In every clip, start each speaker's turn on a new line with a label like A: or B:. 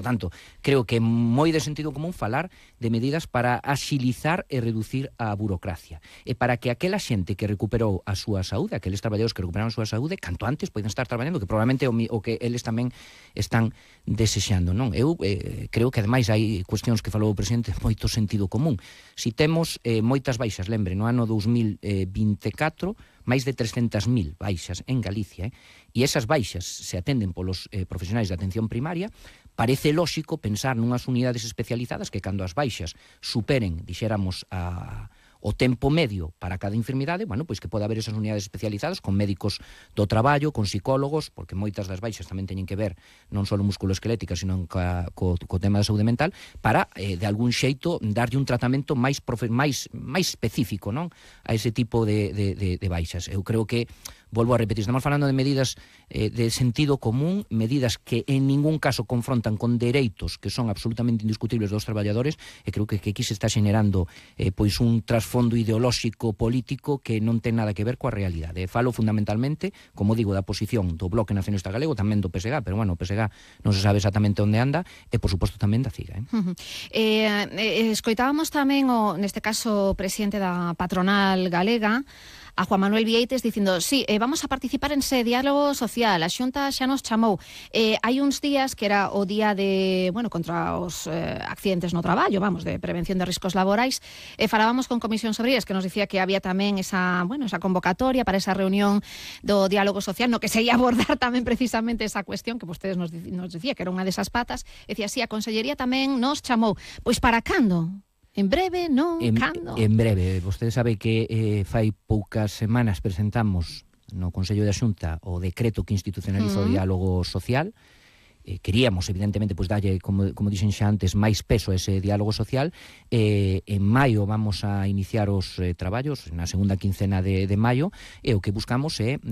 A: Por lo tanto, creo que é moi de sentido común falar de medidas para axilizar e reducir a burocracia e para que aquela xente que recuperou a súa saúde, aqueles traballadores que recuperaron a súa saúde, canto antes poden estar traballando, que probablemente o que eles tamén están desexando, non? Eu creo que ademais hai cuestións que falou o presidente moito sentido común. Si temos moitas baixas, lembre, no ano 2024 máis de 300.000 baixas en Galicia, e esas baixas se atenden polos profesionais de atención primaria, parece lóxico pensar nunhas unidades especializadas que cando as baixas superen, dixéramos, o tempo medio para cada enfermidade, bueno, pois que pode haber esas unidades especializadas con médicos do traballo, con psicólogos, porque moitas das baixas tamén teñen que ver non só musculoesqueléticas, sino co tema da saúde mental, para, de algún xeito, darlle un tratamento máis específico, non? A ese tipo de baixas. Eu creo que, volvo a repetir, estamos falando de medidas de sentido común, medidas que en ningún caso confrontan con dereitos que son absolutamente indiscutibles dos traballadores, e creo que aquí se está xenerando pois un trasfondo ideolóxico político que non ten nada que ver coa realidade. Falo fundamentalmente, como digo, da posición do Bloque Nacionalista Galego, tamén do PSG, pero bueno, o PSG non se sabe exactamente onde anda, e por suposto tamén da CIGA.
B: Escoitábamos tamén, neste caso, o presidente da patronal galega, a Juan Manuel Vieites, dicindo, sí, vamos a participar en ese diálogo social, a Xunta xa nos chamou. Hai uns días que era o día de, contra os accidentes no traballo, de prevención de riscos laborais, falábamos con Comisión Obreiras, que nos dicía que había tamén esa convocatoria para esa reunión do diálogo social, no que se ia abordar tamén precisamente esa cuestión que vostedes nos dicía que era unha desas patas. Decía, sí, a Consellería tamén nos chamou. Pois para cando? En breve, non? Cando?
A: En breve. Vostede sabe que fai poucas semanas presentamos no Consello da Xunta o decreto que institucionaliza o diálogo social. Queríamos, evidentemente, pois dalle, como dixen xa antes, máis peso a ese diálogo social. En maio vamos a iniciar os traballos, na segunda quincena de maio, e o que buscamos é,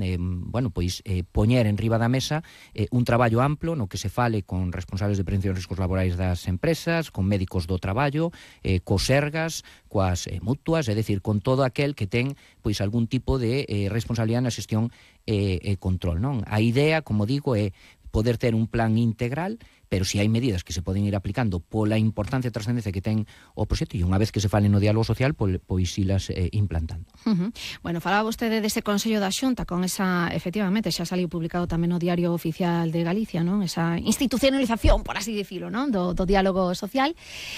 A: poñer en riba da mesa un traballo amplo no que se fale con responsables de prevención de riscos laborais das empresas, con médicos do traballo, cos sergas, coas mutuas, é dicir, con todo aquel que ten pois algún tipo de responsabilidade na xestión e control, non? A idea, como digo, é poder ter un plan integral, pero si hai medidas que se poden ir aplicando pola importancia e trascendencia que ten o proxecto, e unha vez que se fale no diálogo social, pois ilas implantando.
B: Bueno, falaba vostede dese Consello da Xunta con esa, efectivamente, xa saliu publicado tamén no Diario Oficial de Galicia, non? Esa institucionalización, por así dicilo, non? Do diálogo social.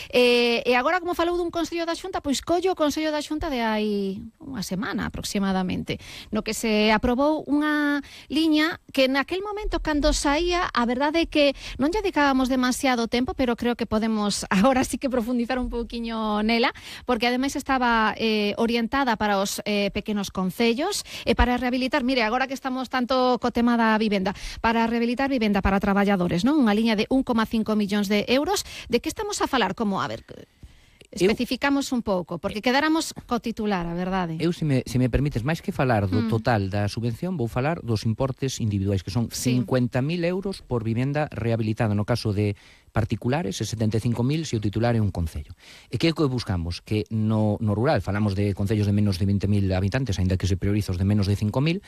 B: E agora, como falou dun Consello da Xunta, pois collo o Consello da Xunta de hai unha semana aproximadamente, no que se aprobou unha liña que naquel momento, cando saía, a verdade é que non lle dedicábamos demasiado tempo, pero creo que podemos agora sí que profundizar un pouquiño nela, porque ademais estaba orientada para os pequenos concellos e para rehabilitar, mire, agora que estamos tanto co tema da vivenda, para rehabilitar vivenda para traballadores, non? Unha liña de 1,5 millóns de euros. De que estamos a falar? Como, a ver, especificamos un pouco, porque quedáramos co titular, a verdade.
A: Eu, se me permites, máis que falar do total da subvención, vou falar dos importes individuais, que son 50.000 euros por vivenda rehabilitada no caso de particulares e 75.000 se o titular é un concello. E que é o que buscamos? Que no rural, falamos de concellos de menos de 20.000 habitantes, aínda que se prioriza os de menos de 5.000,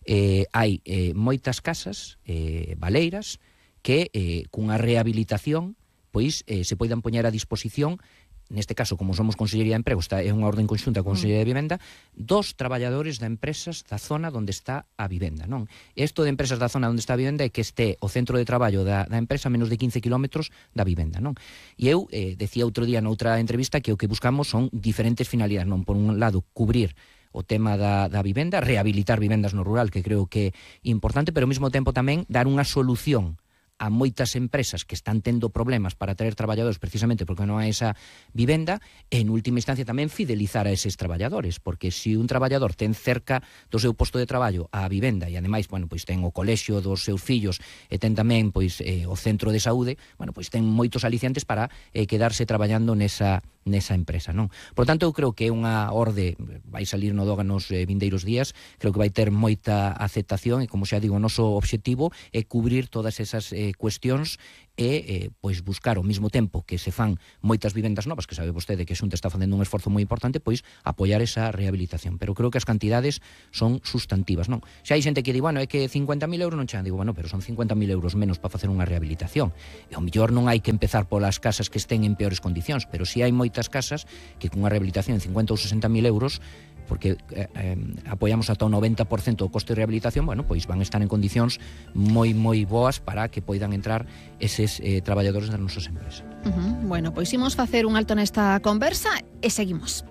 A: hai moitas casas baleiras que cunha rehabilitación pois se poidan poñer a disposición, neste caso, como somos Consellería de Emprego, é unha orden conxunta con Consellería de Vivenda, dos traballadores de empresas da zona onde está a vivenda, non? Isto de empresas da zona onde está a vivenda é que este o centro de traballo da empresa a menos de 15 kilómetros da vivenda, non? E eu decía outro día noutra entrevista que o que buscamos son diferentes finalidades, non? Por un lado, cubrir o tema da vivenda, rehabilitar vivendas no rural, que creo que é importante, pero ao mesmo tempo tamén dar unha solución a moitas empresas que están tendo problemas para traer traballadores precisamente porque non hai esa vivenda, e en última instancia tamén fidelizar a eses traballadores, porque se un traballador ten cerca do seu posto de traballo a vivenda e ademais, pois ten o colexio dos seus fillos e ten tamén pois o centro de saúde, pois ten moitos alicientes para quedarse traballando nesa empresa, non? Por tanto, eu creo que é unha orde, vai salir no DOGA nos vindeiros días, creo que vai ter moita aceptación e, como xa digo, o noso obxectivo é cubrir todas esas cuestións e pois buscar ao mesmo tempo que se fan moitas vivendas novas, que sabe vostede que a Xunta está facendo un esforzo moi importante, pois apoiar esa rehabilitación. Pero creo que as cantidades son sustantivas, non? Se hai xente que di, bueno, é que 50.000 euros non chegan, digo, bueno, pero son 50.000 euros menos para facer unha rehabilitación. E ao mellor non hai que empezar polas casas que estén en peores condicións, pero si hai moitas casas que con unha rehabilitación de 50 ou 60.000 euros, porque apoiamos ata o 90% do coste de rehabilitación, bueno, pois van estar en condicións moi boas para que poidan entrar eses traballadores das nosas empresas.
B: Bueno, pois imos facer un alto nesta conversa e seguimos.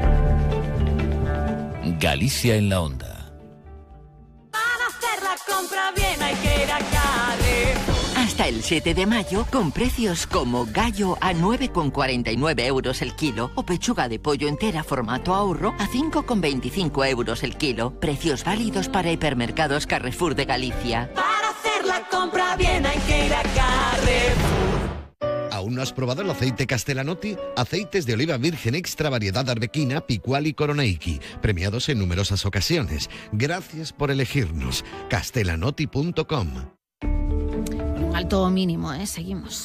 C: Galicia en la onda.
D: Para hacer la compra bien hay que ir a Carrefour.
E: Hasta el 7 de mayo, con precios como gallo a 9,49 euros el kilo o pechuga de pollo entera formato ahorro a 5,25 euros el kilo. Precios válidos para hipermercados Carrefour de Galicia.
D: Para hacer la compra bien hay que ir a Carrefour.
F: ¿Aún no has probado el aceite Castellanotti? Aceites de oliva virgen extra variedad arbequina, picual y coroneiki, premiados en numerosas ocasiones. Gracias por elegirnos. Castellanotti.com.
B: Un alto mínimo, seguimos.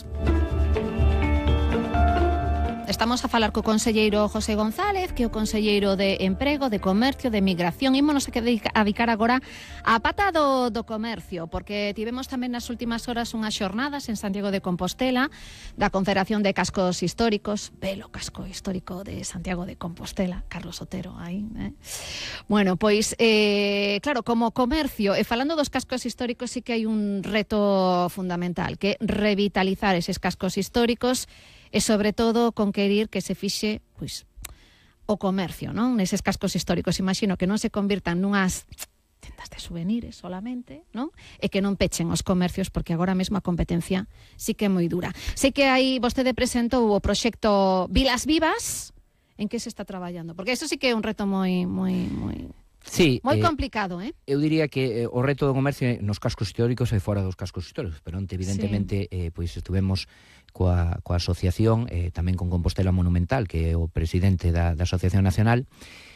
B: Estamos a falar co conselleiro José González, que é o conselleiro de Emprego, de Comercio, de Migración. Ímonos a dedicar agora á pata do comercio, porque tivemos tamén nas últimas horas unhas xornadas en Santiago de Compostela da Confederación de Cascos Históricos, belo casco histórico de Santiago de Compostela, Carlos Otero, aí. Bueno, pois, claro, como comercio, e falando dos cascos históricos, sí que hai un reto fundamental, que é revitalizar eses cascos históricos e, sobre todo, conquerir que se fixe, pois, o comercio, non? Neses cascos históricos. Imagino que non se convirtan nunhas tendas de souvenirs solamente, non? E que non pechen os comercios, porque agora mesmo a competencia sí que é moi dura. Sei que aí vostede presentou o proxecto Vilas Vivas. En que se está traballando? Porque eso sí que é un reto moi
A: Sí,
B: moi complicado,
A: Eu diría que o reto do comercio nos cascos históricos e fora dos cascos históricos, pero onte evidentemente pois estuvemos coa asociación, tamén con Compostela Monumental, que é o presidente da Asociación Nacional.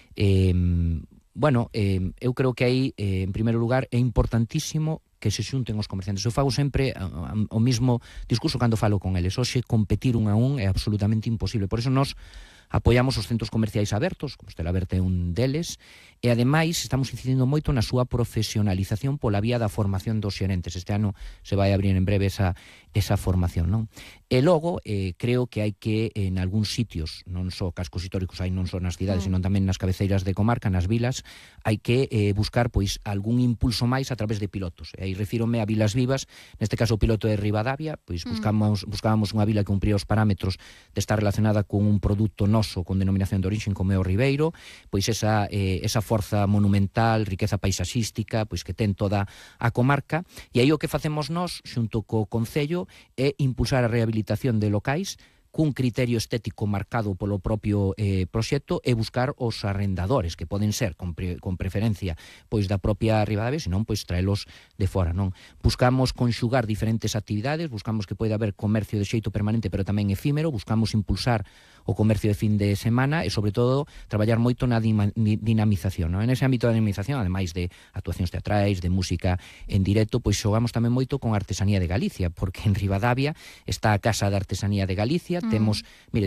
A: Bueno, eu creo que aí, en primeiro lugar, é importantísimo que se xunten os comerciantes. Eu fago sempre o mismo discurso cando falo con eles. Hoxe competir un a un é absolutamente imposible. Por eso nós apoiamos os centros comerciais abertos, Compostela Aberta é un deles, e ademais estamos incidindo moito na súa profesionalización pola vía da formación dos xerentes. Este ano se vai abrir en breve esa formación, non? E logo, creo que hai que, en algúns sitios, non só cascos históricos, hai non só nas cidades, senón tamén nas cabeceiras de comarca, nas vilas, hai que buscar, pois, algún impulso máis a través de pilotos. E aí refírome a Vilas Vivas, neste caso o piloto de Ribadavia, pois buscábamos unha vila que cumpría os parámetros de estar relacionada con un produto noso con denominación de origen como é o Ribeiro, pois esa forza monumental, riqueza paisaxística, pois que ten toda a comarca, e aí o que facemos nós, xunto co Concello, é impulsar a rehabilitación de locais cun criterio estético marcado polo propio proxecto e buscar os arrendadores, que poden ser con preferencia pois da propia Ribadavia, senón pois traelos de fora, non? Buscamos conxugar diferentes actividades, buscamos que poida haber comercio de xeito permanente, pero tamén efímero, buscamos impulsar o comercio de fin de semana e, sobre todo, traballar moito na dinamización, non? En ese ámbito da dinamización, ademais de actuacións teatrais, de música en directo, pois xogamos tamén moito con a artesanía de Galicia, porque en Ribadavia está a Casa de Artesanía de Galicia. Temos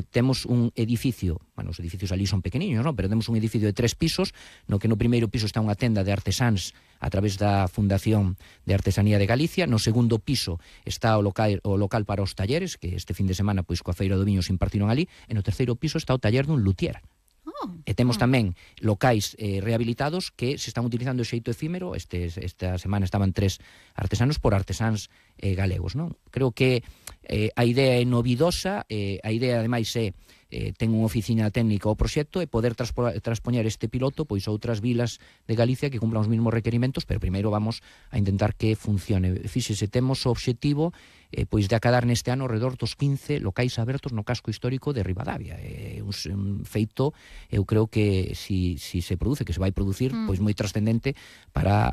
A: un edificio, bueno, os edificios ali son pequeniños, non? Pero temos un edificio de 3 pisos, no que no primeiro piso está unha tenda de artesáns a través da Fundación de Artesanía de Galicia. No segundo piso está o local para os talleres, que este fin de semana, pois, coa Feira do Viño se impartiron ali, e no terceiro piso está o taller dun luthier. E temos tamén locais rehabilitados que se están utilizando de xeito efímero. Esta semana estaban 3 artesanos por artesáns galegos, non? Creo que a idea é novidosa, a idea ademais é ten unha oficina técnica ao proxecto e poder transpoñer este piloto pois a outras vilas de Galicia que cumplan os mesmos requerimentos, pero primeiro vamos a intentar que funcione. Fíxese, temos o obxectivo pois de acadar neste ano alrededor dos 15 locais abertos no casco histórico de Ribadavia. É un feito, eu creo que si se produce, que se vai producir, pois moi trascendente para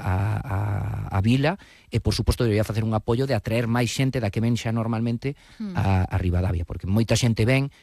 A: a vila, e por suposto debería facer un apoio de atraer máis xente da que ven xa normalmente a Ribadavia, porque moita xente ven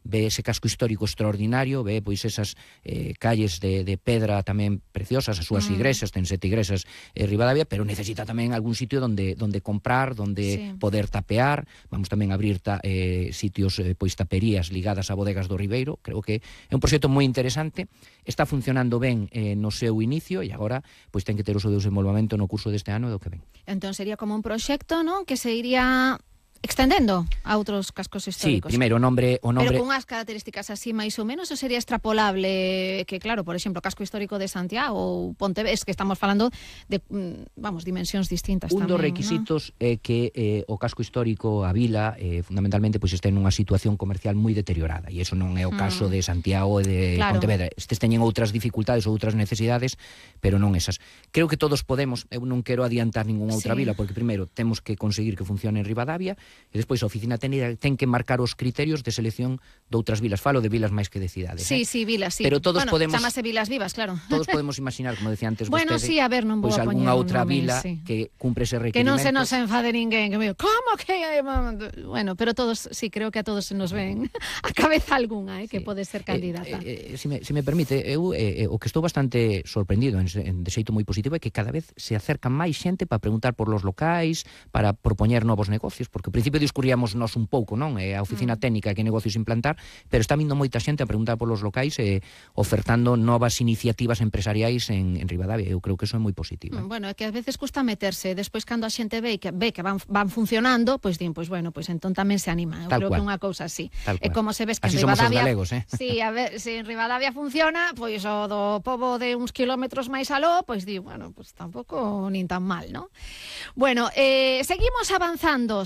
A: ve ese casco histórico extraordinario, ve pois esas calles de pedra tamén preciosas, as súas igrexas, ten 7 igrexas Ribadavia, pero necesita tamén algún sitio donde comprar, donde poder tapear. Vamos tamén a abrir sitios, pois taperías ligadas a bodegas do Ribeiro. Creo que é un proxecto moi interesante, está funcionando ben no seu inicio e agora pois ten que ter o seu desenvolvemento no curso deste ano e do que ven.
B: Entón sería como un proxecto, non, que se iría extendendo a outros cascos históricos.
A: Sí, primeiro o nombre...
B: Pero con unhas características así máis ou menos, ou sería extrapolable que, claro, por exemplo, o casco histórico de Santiago ou Pontevedra, que estamos falando de, dimensións distintas tamén.
A: Un dos requisitos é que o casco histórico, a vila, fundamentalmente, pois este nunha situación comercial moi deteriorada, e iso non é o caso de Santiago e de Pontevedra. Estes teñen outras dificultades ou outras necesidades, pero non esas. Creo que todos podemos, eu non quero adiantar ningunha outra vila, porque primeiro temos que conseguir que funcione en Ribadavia, e despois a oficina ten que marcar os criterios de selección de outras vilas. Falo de vilas máis que de cidades.
B: Sí, vilas, sí.
A: Pero todos podemos...
B: Chamase vilas vivas, claro.
A: Todos podemos imaginar, como decía antes
B: bueno,
A: vostede,
B: sí, a ver, non vou
A: pois
B: a poñer
A: algunha outra vila
B: que
A: cumpre ese requerimento.
B: Que non se nos enfade ninguén, que me digo, como que... Bueno, pero todos, sí, creo que a todos se nos ven a cabeza algunha, que pode ser candidata.
A: Se me permite, eu o que estou bastante sorprendido de xeito moi positivo é que cada vez se acercan máis xente para preguntar por los locais, para propoñer novos negocios, porque ao principio discurríamos nós un pouco, non? A oficina técnica que negocios implantar, pero está vindo moita xente a preguntar por los locais ofertando novas iniciativas empresariais en Ribadavia. Eu creo que eso é moi positivo.
B: Bueno, é que a veces custa meterse, despois cando a xente ve que van funcionando, pois din, pois bueno, pois entón tamén se anima. Eu creo que unha cousa así. É como se ves que en Ribadavia...
A: Galegos,
B: Sí, a ver, se en Ribadavia funciona, pois o do pobo de uns kilómetros máis aló, pois di, bueno, pois tampouco nin tan mal, non? Bueno, seguimos avanzando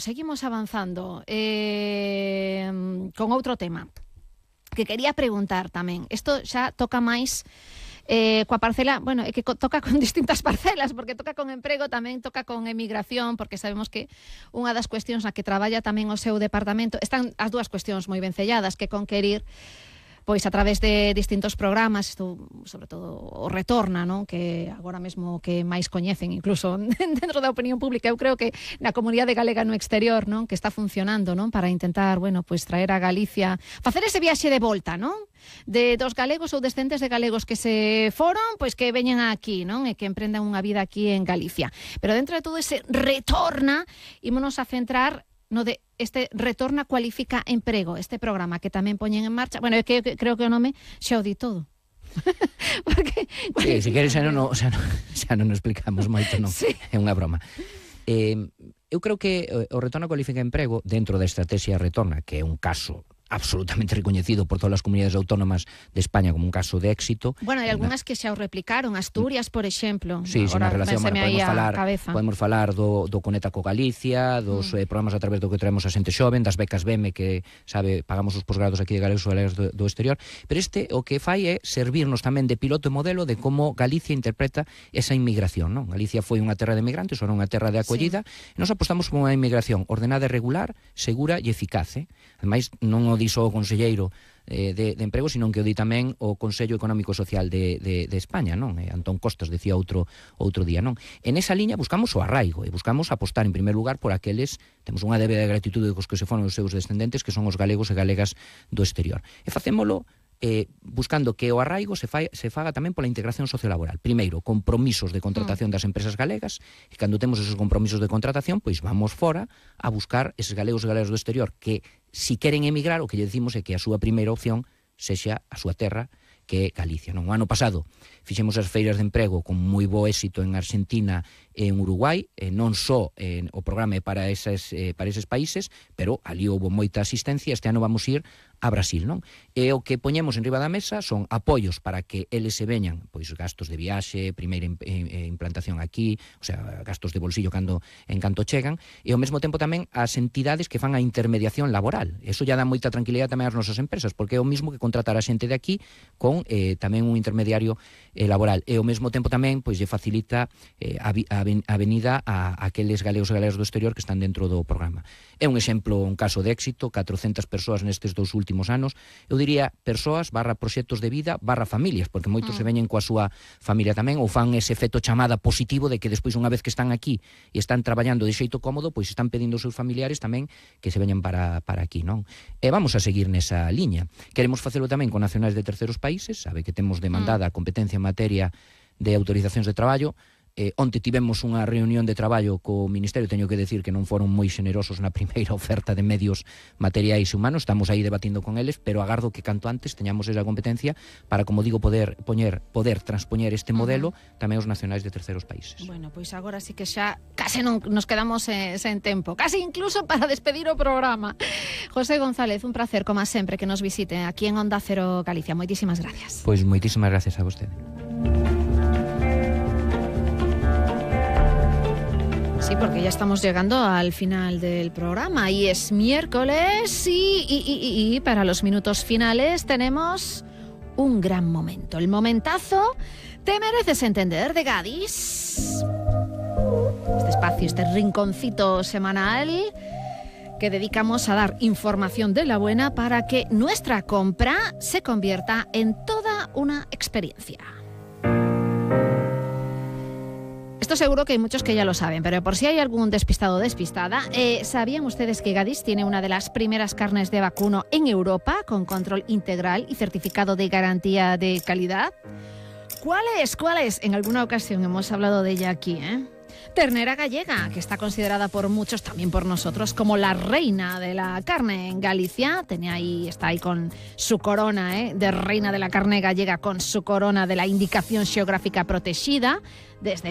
B: con outro tema que quería preguntar tamén. Isto xa toca máis coa parcela, bueno, é que toca con distintas parcelas, porque toca con emprego, tamén toca con emigración, porque sabemos que unha das cuestións na que traballa tamén o seu departamento, están as dúas cuestións moi ben selladas, que conquerir pois a través de distintos programas, isto sobre todo o Retorna, non? Que agora mesmo que máis coñecen incluso dentro da opinión pública, eu creo que na comunidade galega no exterior, non? Que está funcionando, non? Para intentar, bueno, pois traer a Galicia, facer ese viaxe de volta, non? Dos galegos ou descendentes de galegos que se foron, pois que veñan aquí, non? E que emprendan unha vida aquí en Galicia. Pero dentro de todo ese Retorna, ímonos a centrar no de este Retorna Cualifica Emprego, este programa que tamén poñen en marcha. Bueno, é que creo que o nome xa o di todo.
A: Porque, sí, se queres xa non explicamos moito, non? Sí. É unha broma. Eu creo que o Retorna Cualifica Emprego, dentro da estrategia Retorna, que é un caso absolutamente recoñecido por todas as comunidades autónomas de España como un caso de éxito.
B: Bueno, hai algunhas que xa o replicaron, Asturias, por exemplo.
A: Sí, na relación, podemos falar do Conecta co Galicia, dos programas a través do que traemos a xente xoven, das becas BEME que, sabe, pagamos os posgrados aquí de galegos ou galegos do exterior, pero o que fai é servirnos tamén de piloto e modelo de como Galicia interpreta esa inmigración, non? Galicia foi unha terra de migrantes, ou unha terra de acollida, e nos apostamos por unha inmigración ordenada e regular, segura e eficaz. Ademais, non o di só o conselleiro de emprego, sino que o di tamén o Consello Económico e Social de España, non? Antón Costas decía outro día, non? En esa liña buscamos o arraigo e buscamos apostar en primer lugar por aqueles, temos unha débeda de gratitude cos que se foron os seus descendentes, que son os galegos e galegas do exterior. E facémolo buscando que o arraigo se faga tamén pola integración sociolaboral. Primeiro, compromisos de contratación das empresas galegas, e cando temos esos compromisos de contratación, pois vamos fora a buscar eses galegos e galegas do exterior que, si queren emigrar, o que lle dicimos é que a súa primeira opción sexa a súa terra, que é Galicia, non? O ano pasado fixemos as feiras de emprego con moi bo éxito en Argentina e en Uruguai, non só o programa para eses países, pero ali houve moita asistencia. Este ano vamos ir a Brasil, non? E o que poñemos en riba da mesa son apoios para que eles se veñan, pois gastos de viaxe, primeira implantación aquí, o sea, gastos de bolsillo en canto chegan, e ao mesmo tempo tamén as entidades que fan a intermediación laboral. Eso ya dá moita tranquilidade tamén ás nosas empresas, porque é o mismo que contratar a xente de aquí con son tamén un intermediario laboral, e ao mesmo tempo tamén pois lle facilita a venida a aqueles galegos e galegas do exterior que están dentro do programa. É un exemplo, un caso de éxito, 400 persoas nestes 2 últimos anos, eu diría persoas / proxectos de vida / familias, porque moitos se veñen coa súa familia tamén, ou fan ese efecto chamada positivo de que despois unha vez que están aquí e están traballando de xeito cómodo, pois están pedindo aos seus familiares tamén que se veñan para aquí, non? E vamos a seguir nesa liña. Queremos facelo tamén con nacionais de terceiros países, sabe que temos demandada a competencia en materia de autorizacións de traballo. Onte tivemos unha reunión de traballo co Ministerio, teño que decir que non foron moi xenerosos na primeira oferta de medios materiais e humanos, estamos aí debatindo con eles, pero agardo que canto antes teñamos esa competencia para, como digo, poder transpoñer este modelo tamén aos nacionais de terceiros países.
B: Bueno, pois agora sí que xa case non nos quedamos sen tempo, casi incluso para despedir o programa. José González, un placer, como sempre, que nos visite aquí en Onda Cero Galicia. Moitísimas gracias.
A: Pois moitísimas gracias a vostede.
B: Sí, porque ya estamos llegando al final del programa y es miércoles y para los minutos finales tenemos un gran momento. El momentazo Te mereces entender de Gadis. Este espacio, este rinconcito semanal que dedicamos a dar información de la buena para que nuestra compra se convierta en toda una experiencia. Esto seguro que hay muchos que ya lo saben, pero por si hay algún despistado o despistada, ¿sabían ustedes que Gadis tiene una de las primeras carnes de vacuno en Europa con control integral y certificado de garantía de calidad? ¿Cuál es? En alguna ocasión hemos hablado de ella aquí, Ternera gallega, que está considerada por muchos, también por nosotros, como la reina de la carne en Galicia. Está ahí con su corona, de reina de la carne gallega, con su corona de la indicación xeográfica protegida desde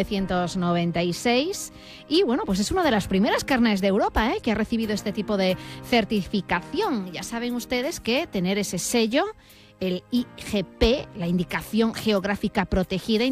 B: 1996. Y bueno, pues es una de las primeras carnes de Europa, que ha recibido este tipo de certificación. Ya saben ustedes que tener ese sello, el IGP, la indicación geográfica protegida,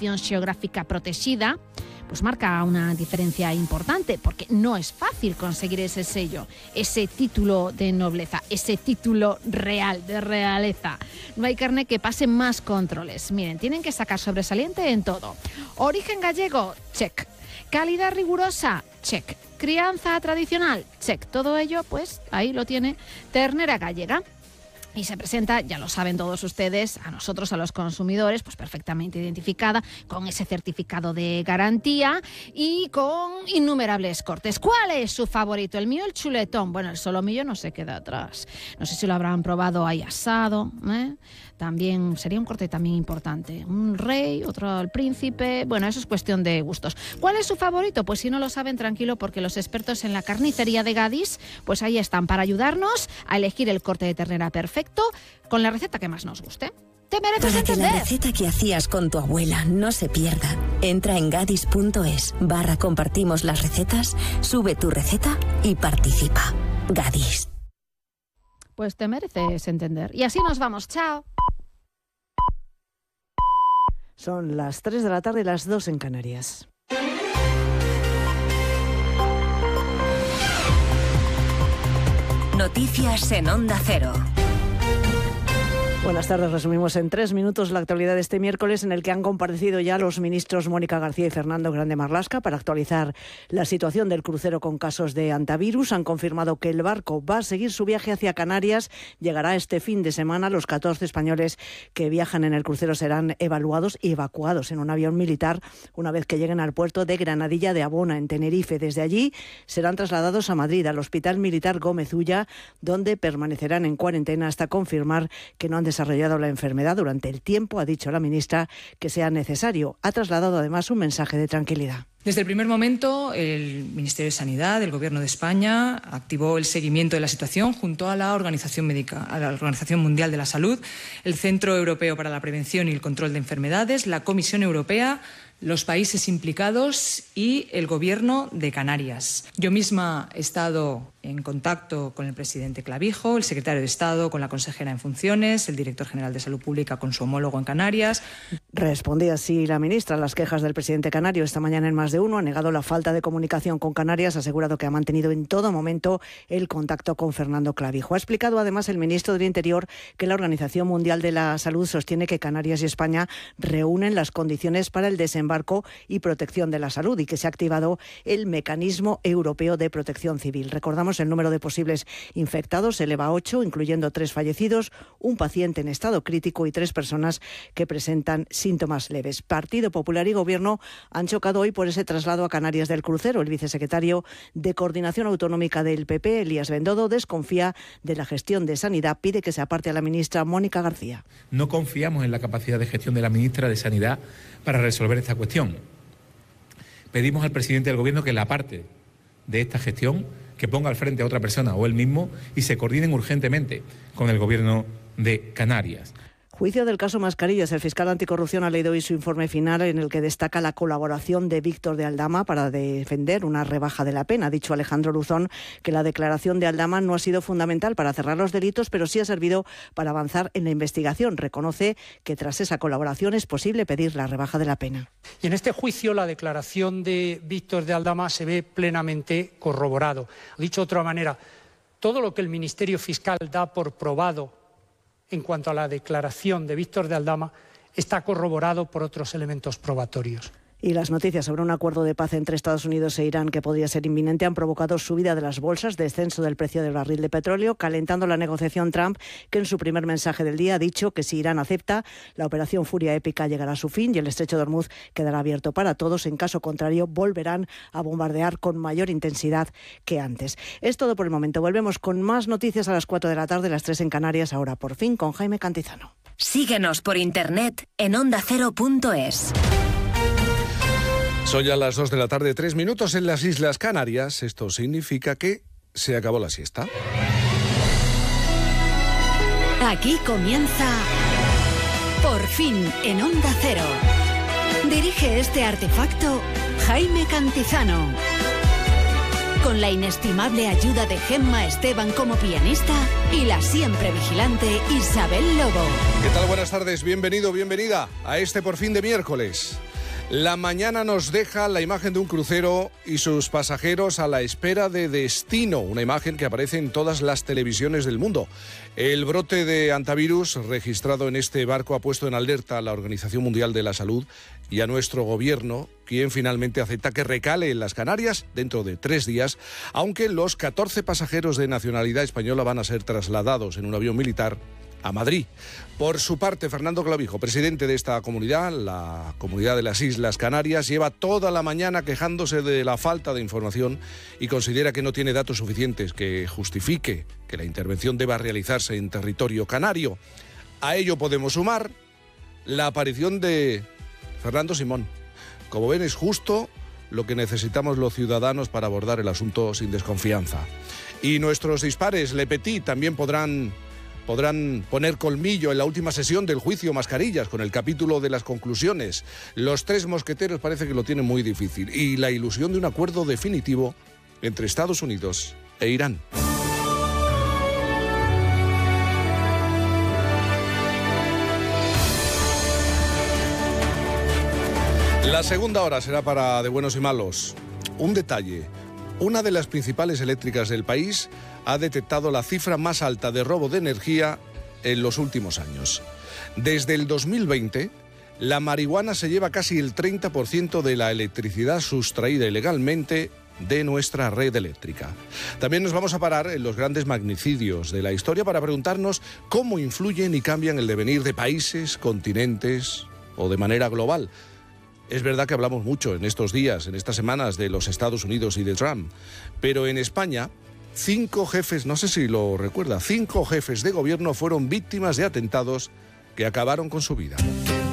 B: pues marca una diferencia importante, porque no es fácil conseguir ese sello, ese título de nobleza, ese título real, de realeza. No hay carne que pase más controles. Miren, tienen que sacar sobresaliente en todo. Origen gallego, check. Calidad rigurosa, check. Crianza tradicional, check. Todo ello, pues ahí lo tiene Ternera gallega. Y se presenta, ya lo saben todos ustedes, a nosotros, a los consumidores, pues perfectamente identificada, con ese certificado de garantía y con innumerables cortes. ¿Cuál es su favorito? El mío, el chuletón. Bueno, el solomillo no se queda atrás. No sé si lo habrán probado ahí asado, También sería un corte también importante. Un rey, otro el príncipe. Bueno, eso es cuestión de gustos. ¿Cuál es su favorito? Pues si no lo saben, tranquilo, porque los expertos en la carnicería de Gadis, pues ahí están para ayudarnos a elegir el corte de ternera perfecto con la receta que más nos guste. Te mereces entender.
G: Para que la receta que hacías con tu abuela no se pierda, entra en gadis.es/compartimos las recetas, sube tu receta y participa. Gadis.
B: Pues te mereces entender. Y así nos vamos. Chao.
H: Son las 3 de la tarde y las 2 en Canarias.
G: Noticias en Onda Cero.
H: Buenas tardes, resumimos en 3 minutos la actualidad de este miércoles, en el que han comparecido ya los ministros Mónica García y Fernando Grande Marlaska para actualizar la situación del crucero con casos de antivirus. Han confirmado que el barco va a seguir su viaje hacia Canarias, llegará este fin de semana. Los 14 españoles que viajan en el crucero serán evaluados y evacuados en un avión militar una vez que lleguen al puerto de Granadilla de Abona, en Tenerife. Desde allí serán trasladados a Madrid, al Hospital Militar Gómez Ulla, donde permanecerán en cuarentena hasta confirmar que no han desarrollado la enfermedad durante el tiempo, ha dicho la ministra, que sea necesario. Ha trasladado además un mensaje de tranquilidad.
I: Desde el primer momento, el Ministerio de Sanidad, el Gobierno de España, activó el seguimiento de la situación junto a la Organización Mundial de la Salud, el Centro Europeo para la Prevención y el Control de Enfermedades, la Comisión Europea, los países implicados y el Gobierno de Canarias. Yo misma he estado en contacto con el presidente Clavijo, el secretario de Estado con la consejera en funciones, el director general de Salud Pública con su homólogo en Canarias.
H: Respondía así la ministra a las quejas del presidente canario. Esta mañana en Más de Uno ha negado la falta de comunicación con Canarias, ha asegurado que ha mantenido en todo momento el contacto con Fernando Clavijo. Ha explicado además el ministro del Interior que la Organización Mundial de la Salud sostiene que Canarias y España reúnen las condiciones para el desembarco y protección de la salud y que se ha activado el Mecanismo Europeo de Protección Civil. Recordamos, el número de posibles infectados se eleva a 8, incluyendo 3 fallecidos, un paciente en estado crítico y 3 personas que presentan síntomas leves. Partido Popular y Gobierno han chocado hoy por ese traslado a Canarias del crucero. El vicesecretario de Coordinación Autonómica del PP, Elías Bendodo, desconfía de la gestión de Sanidad, pide que se aparte a la ministra Mónica García.
J: No confiamos en la capacidad de gestión de la ministra de Sanidad para resolver esta cuestión. Pedimos al presidente del Gobierno que la aparte de esta gestión, que ponga al frente a otra persona o él mismo y se coordinen urgentemente con el Gobierno de Canarias.
H: Juicio del caso Mascarillas. El fiscal anticorrupción ha leído hoy su informe final en el que destaca la colaboración de Víctor de Aldama para defender una rebaja de la pena. Ha dicho Alejandro Luzón que la declaración de Aldama no ha sido fundamental para cerrar los delitos, pero sí ha servido para avanzar en la investigación. Reconoce que tras esa colaboración es posible pedir la rebaja de la pena.
K: Y en este juicio la declaración de Víctor de Aldama se ve plenamente corroborado. Dicho de otra manera, todo lo que el Ministerio Fiscal da por probado en cuanto a la declaración de Víctor de Aldama está corroborado por otros elementos probatorios.
H: Y las noticias sobre un acuerdo de paz entre Estados Unidos e Irán que podría ser inminente han provocado subida de las bolsas, descenso del precio del barril de petróleo, calentando la negociación. Trump, que en su primer mensaje del día ha dicho que si Irán acepta, la operación Furia Épica llegará a su fin y el estrecho de Hormuz quedará abierto para todos. En caso contrario, volverán a bombardear con mayor intensidad que antes. Es todo por el momento. Volvemos con más noticias a las 4 de la tarde, las 3 en Canarias, ahora por fin con Jaime Cantizano.
G: Síguenos por internet en ondacero.es.
L: Son ya las 2 de la tarde, 3 minutos en las Islas Canarias. Esto significa que se acabó la siesta.
G: Aquí comienza Por fin en Onda Cero. Dirige este artefacto Jaime Cantizano. Con la inestimable ayuda de Gemma Esteban como pianista y la siempre vigilante Isabel Lobo.
L: ¿Qué tal? Buenas tardes, bienvenido, bienvenida a este Por fin de miércoles. La mañana nos deja la imagen de un crucero y sus pasajeros a la espera de destino, una imagen que aparece en todas las televisiones del mundo. El brote de hantavirus registrado en este barco ha puesto en alerta a la Organización Mundial de la Salud y a nuestro gobierno, quien finalmente acepta que recale en las Canarias dentro de 3 días, aunque los 14 pasajeros de nacionalidad española van a ser trasladados en un avión militar a Madrid. Por su parte, Fernando Clavijo, presidente de esta comunidad, la Comunidad de las Islas Canarias, lleva toda la mañana quejándose de la falta de información y considera que no tiene datos suficientes que justifique que la intervención deba realizarse en territorio canario. A ello podemos sumar la aparición de Fernando Simón. Como ven, es justo lo que necesitamos los ciudadanos para abordar el asunto sin desconfianza. Y nuestros dispares Le Petit también podrán poner colmillo en la última sesión del juicio Mascarillas con el capítulo de las conclusiones. Los 3 mosqueteros parece que lo tienen muy difícil y la ilusión de un acuerdo definitivo entre Estados Unidos e Irán. La segunda hora será para de buenos y malos. Un detalle. Una de las principales eléctricas del país ha detectado la cifra más alta de robo de energía en los últimos años. Desde el 2020, la marihuana se lleva casi el 30% de la electricidad sustraída ilegalmente de nuestra red eléctrica. También nos vamos a parar en los grandes magnicidios de la historia para preguntarnos cómo influyen y cambian el devenir de países, continentes o de manera global. Es verdad que hablamos mucho en estos días, en estas semanas, de los Estados Unidos y de Trump, pero en España 5 jefes, no sé si lo recuerda, 5 jefes de gobierno fueron víctimas de atentados que acabaron con su vida.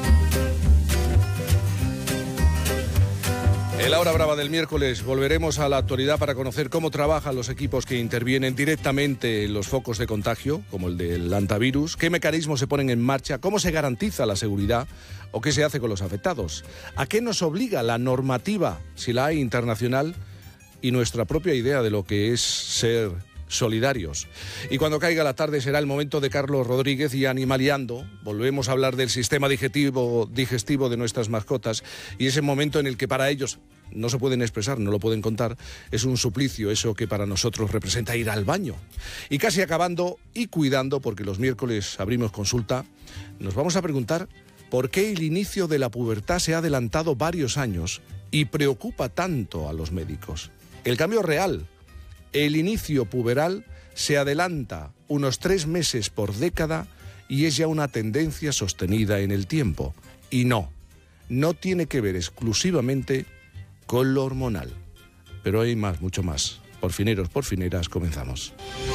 L: En la hora brava del miércoles volveremos a la actualidad para conocer cómo trabajan los equipos que intervienen directamente en los focos de contagio, como el del hantavirus, qué mecanismos se ponen en marcha, cómo se garantiza la seguridad o qué se hace con los afectados, a qué nos obliga la normativa, si la hay internacional, y nuestra propia idea de lo que es ser solidarios. Y cuando caiga la tarde será el momento de Carlos Rodríguez y Animaliando. Volvemos a hablar del sistema digestivo de nuestras mascotas, y ese momento en el que para ellos no se pueden expresar, no lo pueden contar, es un suplicio, eso que para nosotros representa ir al baño. Y casi acabando y cuidando, porque los miércoles abrimos consulta, nos vamos a preguntar por qué el inicio de la pubertad se ha adelantado varios años y preocupa tanto a los médicos. El cambio real. El inicio puberal se adelanta unos 3 meses por década y es ya una tendencia sostenida en el tiempo. Y no tiene que ver exclusivamente con lo hormonal. Pero hay más, mucho más. Por fineros, por fineras, comenzamos.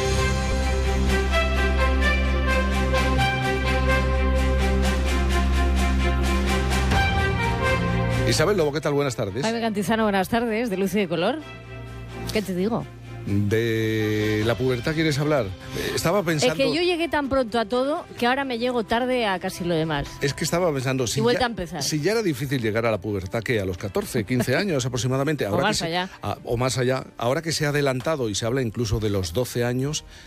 L: Isabel Lobo, ¿qué tal? Buenas tardes.
M: Jaime Cantizano, buenas tardes, de Luz y de Color. ¿Qué te digo?
L: ¿De la pubertad quieres hablar? Estaba pensando...
M: Es que yo llegué tan pronto a todo que ahora me llego tarde a casi lo demás.
L: Es que estaba pensando...
M: Y vuelta a empezar.
L: Si ya era difícil llegar a la pubertad, ¿qué? A los 14, 15 años aproximadamente. Ahora
M: o más allá.
L: O más allá. Ahora que se ha adelantado y se habla incluso de los 12 años,